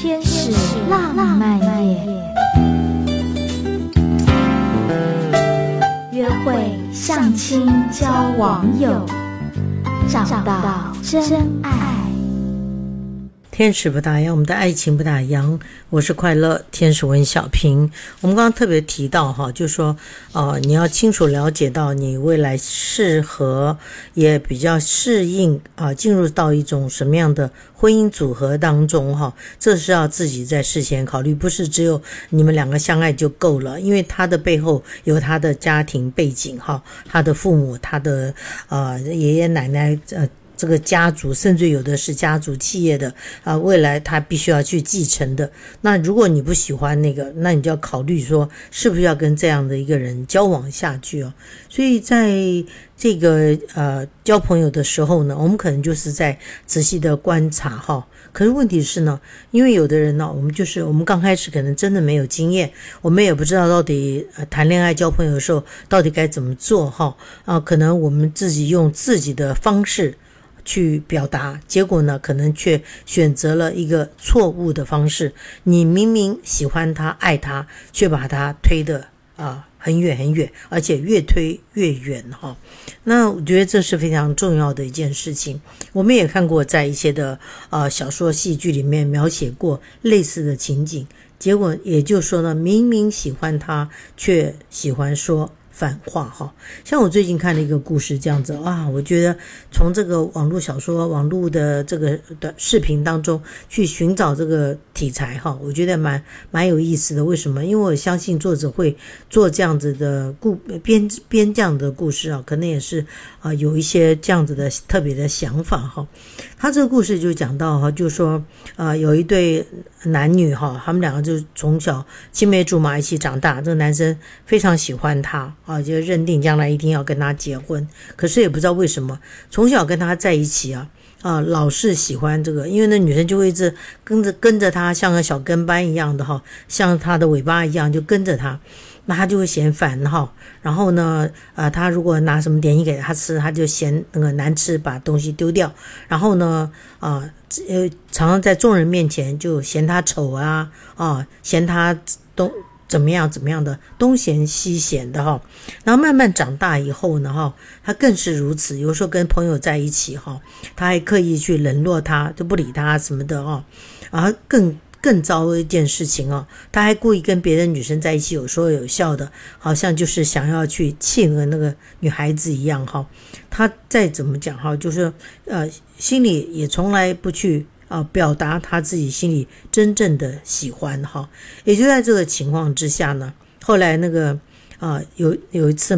天使浪漫夜，约会、相亲、交网友，找到真爱。 天使不打烊，我们的爱情不打烊。我是快乐天使文小平。我们刚刚特别提到就是说你要清楚了解到你未来适合也比较适应进入到一种什么样的婚姻组合当中这是要自己在事先考虑，不是只有你们两个相爱就够了，因为他的背后有他的家庭背景他的父母，他的爷爷奶奶这个家族，甚至有的是家族企业的未来他必须要去继承的。那如果你不喜欢那个，那你就要考虑说是不是要跟这样的一个人交往下去所以在这个交朋友的时候呢，我们可能就是在仔细的观察可是问题是呢，因为有的人呢，我们刚开始可能真的没有经验，我们也不知道到底谈恋爱交朋友的时候到底该怎么做可能我们自己用自己的方式去表达，结果呢可能却选择了一个错误的方式。你明明喜欢他爱他，却把他推得很远很远，而且越推越远那我觉得这是非常重要的一件事情。我们也看过在一些的小说戏剧里面描写过类似的情景，结果也就是说呢，明明喜欢他却喜欢说反话像我最近看了一个故事这样子我觉得从这个网络小说、网络的这个的视频当中去寻找这个题材我觉得蛮有意思的。为什么？因为我相信作者会做这样子的编这样的故事可能也是有一些这样子的特别的想法他这个故事就讲到就是说有一对男女他们两个就从小青梅竹马一起长大，这个男生非常喜欢他就认定将来一定要跟他结婚，可是也不知道为什么从小跟他在一起老是喜欢这个，因为那女生就会一直跟着他，像个小跟班一样的像他的尾巴一样就跟着他，那他就会嫌烦然后呢他如果拿什么点心给他吃，他就嫌那个难吃，把东西丢掉，然后呢常常在众人面前就嫌他丑嫌他怎么样的，东嫌西嫌的然后慢慢长大以后呢他更是如此，有时候跟朋友在一起他还刻意去冷落他，就不理他什么的然后更糟的一件事情他还故意跟别的女生在一起，有说有笑的，好像就是想要去气那个女孩子一样他再怎么讲就是心里也从来不去表达他自己心里真正的喜欢也就在这个情况之下呢，后来那个有一次